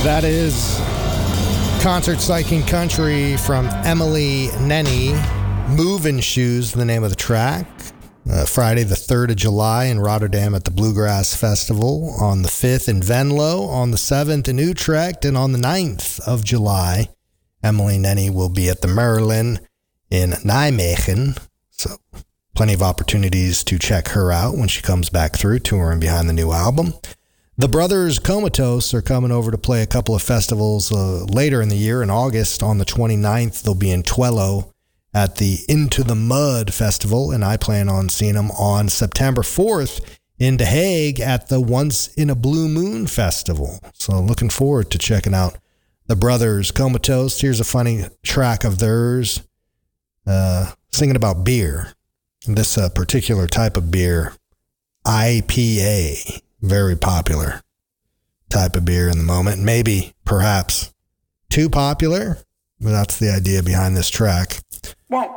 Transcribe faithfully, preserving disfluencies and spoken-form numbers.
That is Concert Psyching Country from Emily Nenny. Movin' Shoes, the name of the track. Uh, Friday the third of July in Rotterdam at the Bluegrass Festival. On the fifth in Venlo. On the seventh in Utrecht. And on the ninth of July, Emily Nenny will be at the Merlin in Nijmegen. So plenty of opportunities to check her out when she comes back through, touring behind the new album. The Brothers Comatose are coming over to play a couple of festivals uh, later in the year. In August, on the twenty-ninth, they'll be in Twello at the Into the Mud Festival, and I plan on seeing them on September fourth in The Hague at the Once in a Blue Moon Festival. So looking forward to checking out the Brothers Comatose. Here's a funny track of theirs, uh, singing about beer. This uh, particular type of beer, I P A. Very popular type of beer in the moment. Maybe, perhaps, too popular. But that's the idea behind this track. Well,